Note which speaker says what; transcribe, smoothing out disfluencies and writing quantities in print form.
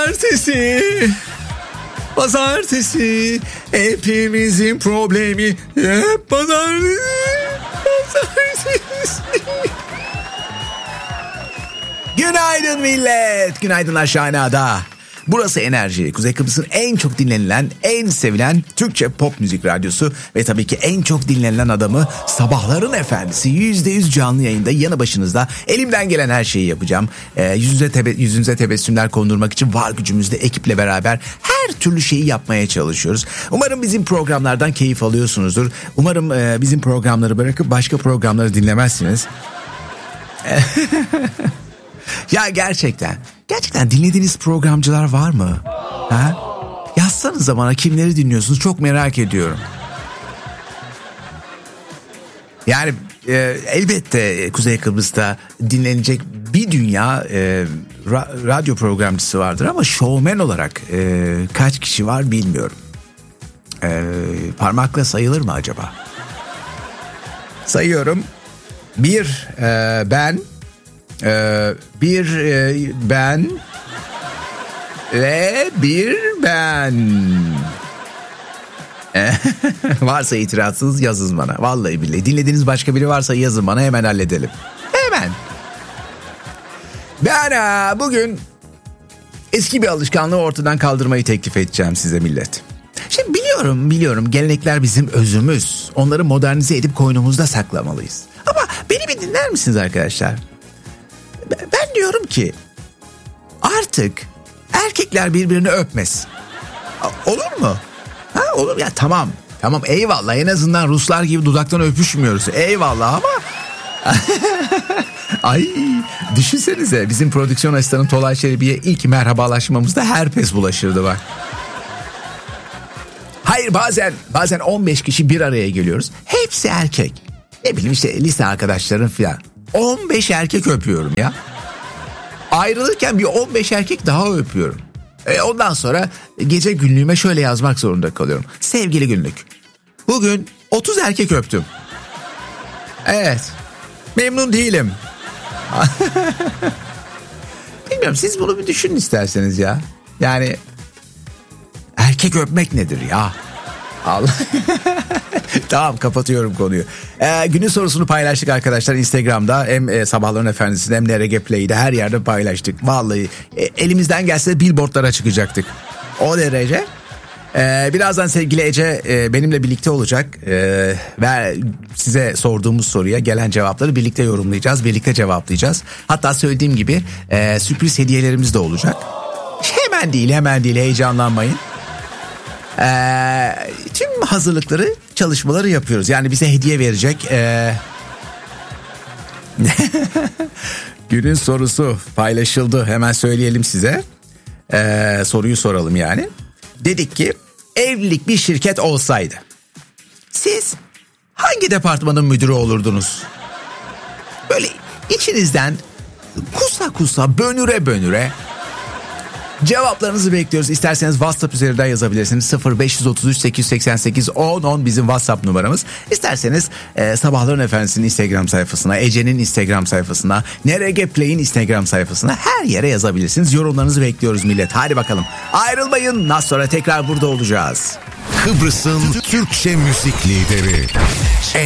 Speaker 1: Pazartesi hepimizin problemi. Hep pazartesi. Günaydın millet. Günaydınlar Şahina'da. Burası Enerji. Kuzey Kıbrıs'ın en çok dinlenilen, en sevilen Türkçe pop müzik radyosu ve tabii ki en çok dinlenilen adamı, sabahların efendisi, %100 canlı yayında yanı başınızda. Elimden gelen her şeyi yapacağım. Yüzünüze tebessümler kondurmak için var gücümüzle ekiple beraber her türlü şeyi yapmaya çalışıyoruz. Umarım bizim programlardan keyif alıyorsunuzdur. Umarım bizim programları bırakıp başka programları dinlemezsiniz. Ya gerçekten dinlediğiniz programcılar var mı? Ha? Yazsanıza bana, kimleri dinliyorsunuz, çok merak ediyorum. Yani elbette Kuzey Kıbrıs'ta dinlenecek bir dünya radyo programcısı vardır ama şovmen olarak kaç kişi var bilmiyorum. Parmakla sayılır mı acaba? Sayıyorum. Ben ve bir ben. Varsa itirazınız yazın bana. Vallahi billahi. Dinlediğiniz başka biri varsa yazın bana, hemen halledelim. Hemen. Ben bugün eski bir alışkanlığı ortadan kaldırmayı teklif edeceğim size millet. Şimdi biliyorum gelenekler bizim özümüz. Onları modernize edip koynumuzda saklamalıyız. Ama beni bir dinler misiniz arkadaşlar? Ben diyorum ki artık erkekler birbirini öpmez. Olur mu? Ha, olur ya, tamam eyvallah, en azından Ruslar gibi dudaktan öpüşmüyoruz. Eyvallah ama ay düşünsenize, bizim prodüksiyon asistanı Tolay Çelebi'ye ilk merhabalaşmamızda herpes bulaşırdı bak. Hayır, bazen 15 kişi bir araya geliyoruz. Hepsi erkek. Ne bileyim işte lise arkadaşlarım falan. 15 erkek öpüyorum ya. Ayrılırken bir 15 erkek daha öpüyorum. Ondan sonra gece günlüğüme şöyle yazmak zorunda kalıyorum. Sevgili günlük, bugün 30 erkek öptüm. Evet, memnun değilim. Bilmiyorum, siz bunu bir düşünün isterseniz ya. Yani erkek öpmek nedir ya? Allah. Tamam, kapatıyorum konuyu. Günün sorusunu paylaştık arkadaşlar Instagram'da. Hem Sabahların Efendisi'nde hem de Reggae Play'de her yerde paylaştık. Vallahi elimizden gelse billboardlara çıkacaktık. O derece. Birazdan sevgili Ece benimle birlikte olacak. Ve size sorduğumuz soruya gelen cevapları birlikte yorumlayacağız. Birlikte cevaplayacağız. Hatta söylediğim gibi sürpriz hediyelerimiz de olacak. Hemen değil, heyecanlanmayın. Tüm hazırlıkları, çalışmaları yapıyoruz. Yani bize hediye verecek. Günün sorusu paylaşıldı. Hemen söyleyelim size. Soruyu soralım yani. Dedik ki, evlilik bir şirket olsaydı siz hangi departmanın müdürü olurdunuz? Böyle içinizden kusa bönüre cevaplarınızı bekliyoruz. İsterseniz WhatsApp üzerinden yazabilirsiniz. 0533 888 1010 bizim WhatsApp numaramız. İsterseniz Sabahların Efendisi'nin Instagram sayfasına, Ece'nin Instagram sayfasına, Reggae Play'in Instagram sayfasına, her yere yazabilirsiniz. Yorumlarınızı bekliyoruz millet. Hadi bakalım. Ayrılmayın. Az sonra tekrar burada olacağız.
Speaker 2: Kıbrıs'ın Türkçe müzik lideri